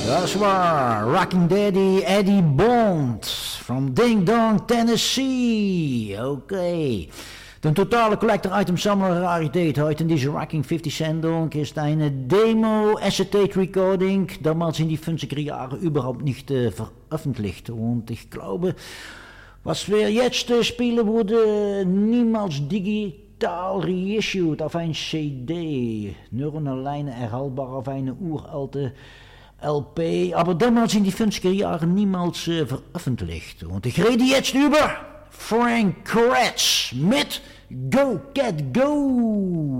Dat is waar. Rocking Daddy Eddie Bond from Ding Dong, Tennessee. Oké. De totale collector item samler rariteit heute in deze Rocking 50 Sendung ist eine Demo Acetate Recording, damals in die 50er Jahre überhaupt nicht veröffentlicht. Und ich glaube, was wir jetzt spielen, wurde niemals digital reissued auf ein CD, nur alleine erhaltbar auf eine uralte LP, aber damals in die 50er Jahren niemals veröffentlicht. Und ich rede jetzt über Frank Kretsch mit Go Cat Go!